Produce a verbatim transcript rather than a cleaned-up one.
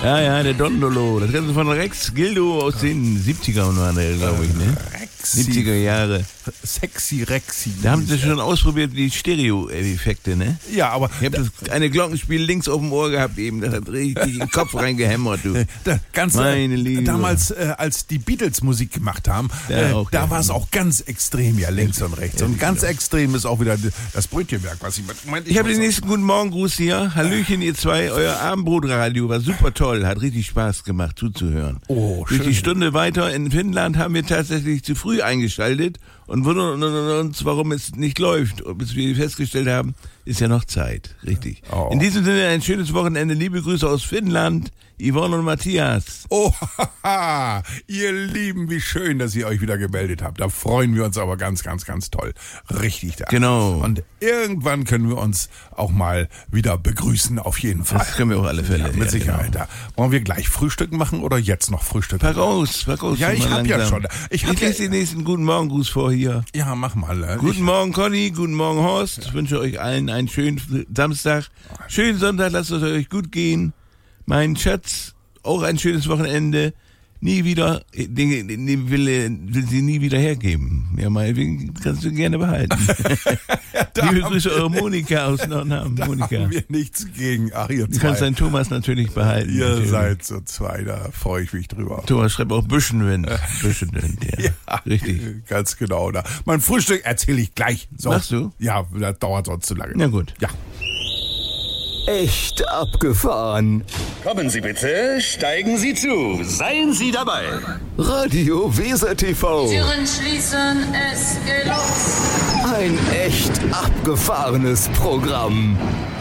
Ja, ja, der Dondolo. Das Ganze von Rex Gildo aus den siebzigern waren der, glaube ich, ne? Rexy. siebziger Jahre. Sexy Rexy. Da haben sie schon ausprobiert, die Stereo-Effekte, ne? Ja, aber... Ich habe das eine Glockenspiel links auf dem Ohr gehabt eben. Das hat richtig in den Kopf reingehämmert, du. Da, ganz, Meine Liebe. Damals, äh, als die Beatles Musik gemacht haben, Ja, äh, auch, da ja. war es auch ganz extrem, ja, links und rechts. Ja, Und ganz genau. extrem ist auch wieder das Brötchenwerk, was ich... Moment, Ich habe muss den auch- nächsten guten Morgengruß hier. Hallöchen, ihr zwei. Euer Abendbrotradio war super toll. Hat richtig Spaß gemacht zuzuhören. Oh, Durch schön. die Stunde weiter in Finnland haben wir tatsächlich zu früh eingeschaltet und wundern uns, warum es nicht läuft. Bis wir festgestellt haben, ist ja noch Zeit. Richtig. Oh. In diesem Sinne ein schönes Wochenende. Liebe Grüße aus Finnland. Yvonne und Matthias. Oh, haha, ihr Lieben, wie schön, dass ihr euch wieder gemeldet habt. Da freuen wir uns aber ganz, ganz, ganz toll. Richtig da. Genau. Und irgendwann können wir uns auch mal wieder begrüßen, auf jeden Fall. Das können wir auf alle Fälle. Ja, mit Ja, Sicherheit. genau. Da. Wollen wir gleich Frühstücken machen oder jetzt noch Frühstücken? Pack aus, pack aus. Ja, ich mal hab ja langsam. schon. Ich Ich, hab ich ja- lese den nächsten guten Morgengruß vor hier. Ja, mach mal. Äh. Guten Ich, Morgen, Conny. Guten Morgen, Horst. Ich wünsche euch allen einen schönen Samstag. Schönen Sonntag. Lasst es euch gut gehen. Mein Schatz, auch ein schönes Wochenende. Nie wieder, den, den, den will, will sie nie wieder hergeben. Ja, meinetwegen kannst du gerne behalten. da Liebe haben- Grüße, eure Monika aus Nordham. da Monika. haben wir nichts gegen. Ach, ihr Du kannst zwei. deinen Thomas natürlich behalten. Ihr natürlich. seid so zwei, da freue ich mich drüber. Thomas schreibt auch Büschenwind. Büschenwind, ja. Ja, Richtig. Ganz genau. Da. Mein Frühstück erzähle ich gleich. So. Machst du? Ja, das dauert sonst zu lange. Na gut. Ja. Echt abgefahren. Kommen Sie bitte, steigen Sie zu. Seien Sie dabei. Radio Weser T V. Türen schließen, es geht los. Ein echt abgefahrenes Programm.